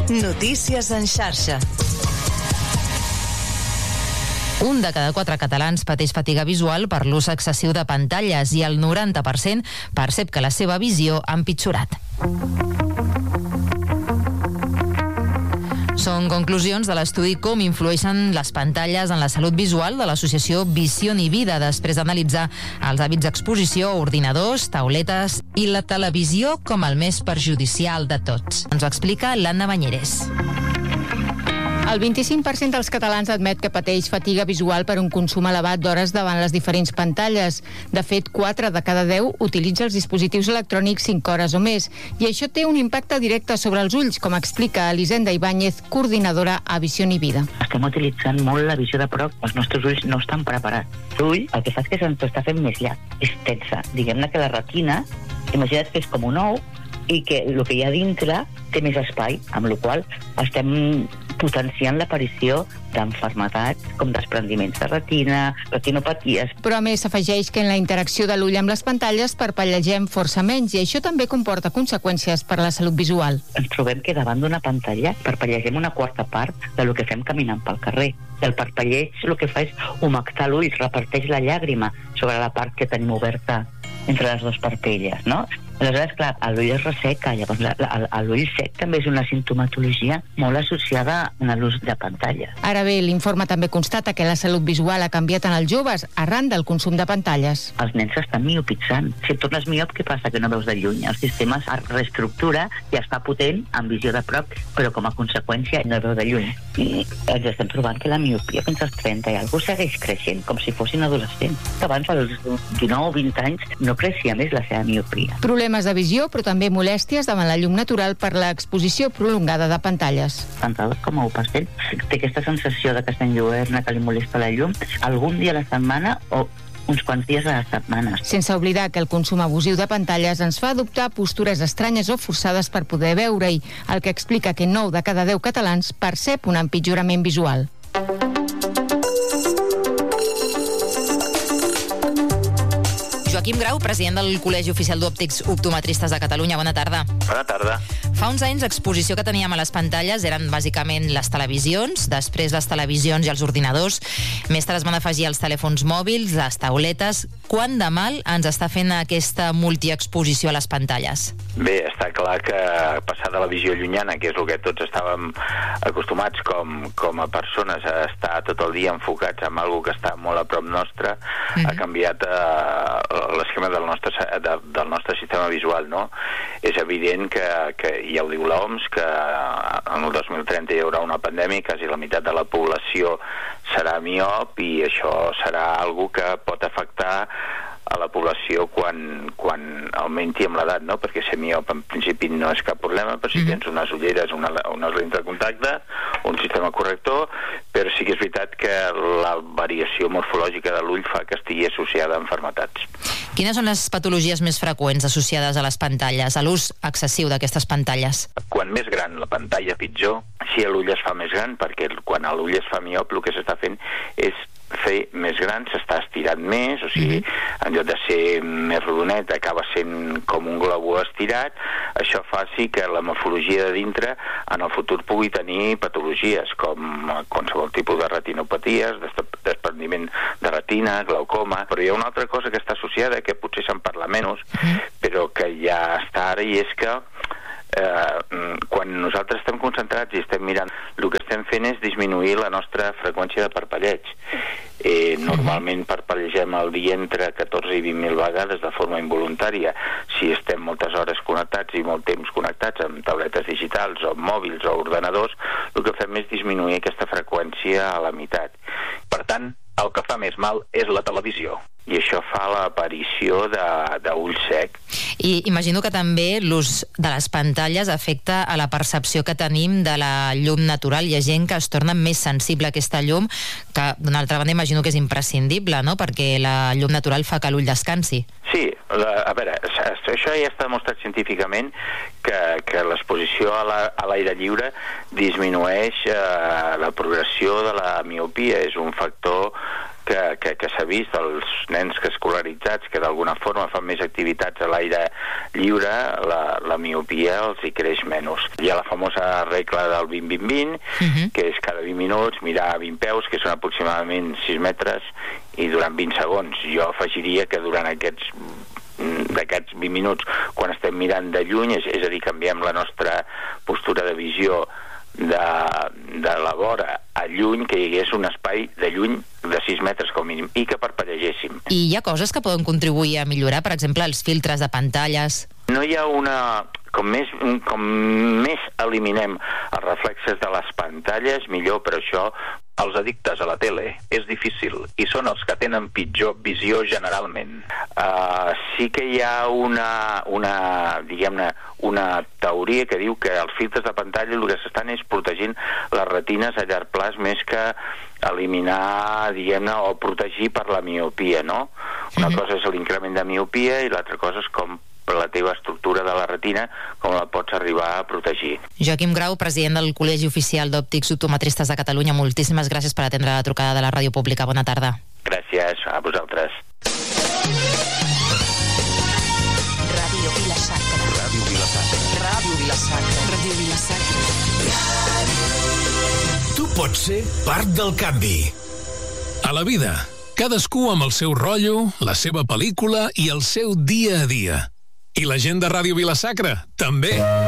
Notícies en xarxa. Un de cada 4 catalans pateix fatiga visual per l'ús excessiu de pantalles i el 90% percep que la seva visió ha empitjorat. Són conclusions de l'estudi Com influeixen les pantalles en la salut visual de l'associació Visión y Vida, després d'analitzar els hàbits d'exposició a ordinadors, tauletes i la televisió com el més perjudicial de tots. Ens ho explica l'Anna Banyeres. El 25% dels catalans admet que pateix fatiga visual per un consum elevat d'hores davant les diferents pantalles. De fet, 4 de cada 10 utilitza els dispositius electrònics 5 hores o més. I això té un impacte directe sobre els ulls, com explica Elisenda Ibáñez, coordinadora a Visión y Vida. Estem utilitzant molt la visió de prop. Els nostres ulls no estan preparats. L'ull, el que fa és que se'ns està fent més llarg. És tensa. Diguem-ne que la retina, imagina't que és com un ou i que el que hi ha dintre té més espai, amb la qual estem potenciant l'aparició d'enfermedats com desprendiments de retina, retinopaties. Però a més s'afegeix que en la interacció de l'ull amb les pantalles parpellegem força menys i això també comporta conseqüències per a la salut visual. Ens trobem que davant d'una pantalla parpellegem una quarta part del que fem caminant pel carrer. El parpelleig el que fa és humectar l'ull, reparteix la llàgrima sobre la part que tenim oberta entre les dues parpelles, no? Aleshores, clar, l'ull es resseca, llavors l'ull sec també és una simptomatologia molt associada a l'ús de pantalla. Ara bé, l'informe també constata que la salut visual ha canviat en els joves arran del consum de pantalles. Els nens s'estan miopitzant. Si et tornes miop, què passa? Que no veus de lluny. El sistema es reestructura i està potent amb visió de prop, però com a conseqüència no veu de lluny. I ens estem trobant que la miopia fins als 30 i algú segueix creixent, com si fossin adolescents. Abans, als 19 o 20 anys, no creixia més la seva miopia. Problemes de visió, però també molèsties davant la llum natural per l'exposició prolongada de pantalles. Pantalles com a pastell, té aquesta sensació de que està enlluerna, que li molesta la llum, algun dia a la setmana o uns quants dies a les setmanes. Sense oblidar que el consum abusiu de pantalles ens fa adoptar postures estranyes o forçades per poder veure-hi, el que explica que 9 de cada 10 catalans percep un empitjorament visual. Joaquim Grau, president del Col·legi Oficial d'Òptics Optometristes de Catalunya. Bona tarda. Bona tarda. Fa uns anys l'exposició que teníem a les pantalles eren bàsicament les televisions, després les televisions i els ordinadors, més tard es van afegir els telèfons mòbils, les tauletes. Quant de mal ens està fent aquesta multiexposició a les pantalles? Bé, està clar que passar de la visió llunyana, que és el que tots estàvem acostumats com a persones a estar tot el dia enfocats en alguna que està molt a prop nostre, ha canviat l'esquema del nostre sistema visual, no? És evident que ja ho diu l'OMS, que en el 2030 hi haurà una pandèmia, quasi la meitat de la població serà miop i això serà algo que pot afectar a la població quan augmenti amb l'edat, no? Perquè ser miop en principi no és cap problema, però si tens unes ulleres, unes lents de contacte, un sistema corrector, però sí que és veritat que la variació morfològica de l'ull fa que estigui associada a malalties. Quines són les patologies més freqüents associades a les pantalles, a l'ús excessiu d'aquestes pantalles? Quan més gran la pantalla, pitjor. Si l'ull es fa més gran, perquè quan l'ull es fa miop, el que s'està fent és fer més gran, s'està estirant més, o sigui, en lloc de ser més rodonet, acaba sent com un globo estirat. Això fa sí que la morfologia de dintre en el futur pugui tenir patologies com qualsevol tipus de retinopaties, desprendiment de retina, glaucoma, però hi ha una altra cosa que està associada, que potser se'n parla menys, però que ja està ara, i és que quan nosaltres estem concentrats i estem mirant, el que estem fent és disminuir la nostra freqüència de parpelleig. Normalment parpellegem al dia entre 14 i 20.000 vegades de forma involuntària. Si estem moltes hores connectats i molt temps connectats amb tauletes digitals o mòbils o ordenadors, el que fem és disminuir aquesta freqüència a la meitat. Per tant, el que fa més mal és la televisió, i això fa l'aparició d'ull sec. I imagino que també l'ús de les pantalles afecta a la percepció que tenim de la llum natural. Hi ha gent que es torna més sensible a aquesta llum, que d'una altra banda imagino que és imprescindible, no?, perquè la llum natural fa que l'ull descansi. Sí, a veure, això ja està demostrat científicament que l'exposició a l'aire lliure disminueix la progressió de la miopia. És un factor que s'ha vist, els nens que escolaritzats, que d'alguna forma fan més activitats a l'aire lliure, la miopia els hi creix menys. Hi ha la famosa regla del 20-20-20, que és cada 20 minuts mirar 20 peus, que són aproximadament 6 metres, i durant 20 segons. Jo afegiria que durant d'aquests 20 minuts, quan estem mirant de lluny, és a dir, canviem la nostra postura de visió de la vora a lluny, que hi hagués un espai de lluny de 6 metres com a mínim, i que parpellegéssim. I hi ha coses que poden contribuir a millorar, per exemple, els filtres de pantalles? No hi ha una... Com més eliminem els reflexes de les pantalles, millor, però això els addictes a la tele és difícil i són els que tenen pitjor visió generalment. Sí que hi ha una teoria que diu que els filtres de pantalla el que s'estan és protegint les retines a llarg plaç més que eliminar, o protegir per la miopia, no? Una cosa és l'increment de miopia i l'altra cosa és com la teva estructura de la retina, com la pots arribar a protegir. Joaquim Grau, president del Col·legi Oficial d'Òptics Optometristes de Catalunya, moltíssimes gràcies per atendre la trucada de la Ràdio Pública. Bona tarda. Gràcies a vosaltres. Ràdio Vila-sacra. Ràdio Vila-sacra. Ràdio Vila-sacra. Ràdio Vila-sacra. Tu pots ser part del canvi. A la vida, cadascú amb el seu rotllo, la seva pel·lícula i el seu dia a dia. I la gent de Ràdio Vila-sacra, també.